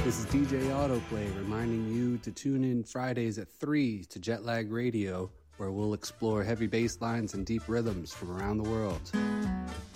This is DJ Autoplay reminding you to tune in Fridays at 3 to Jetlag Radio, where we'll explore heavy bass lines and deep rhythms from around the world.